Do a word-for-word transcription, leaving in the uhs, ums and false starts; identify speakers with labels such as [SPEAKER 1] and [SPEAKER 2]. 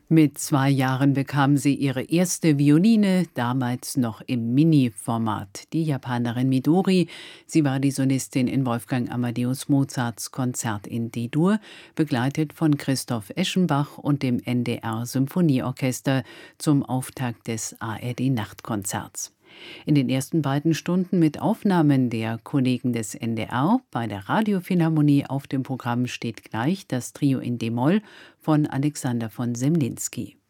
[SPEAKER 1] Mit zwei Jahren bekam sie ihre erste Violine, damals noch im Mini-Format. Die Japanerin Midori, sie war die Solistin in Wolfgang Amadeus Mozarts Konzert in D-Dur, begleitet von Christoph Eschenbach und dem N D R-Symphonieorchester zum Auftakt des A R D-Nachtkonzerts. In den ersten beiden Stunden mit Aufnahmen der Kollegen des N D R. Bei der Radiophilharmonie auf dem Programm steht gleich das Trio in d-Moll von Alexander von Semlinsky.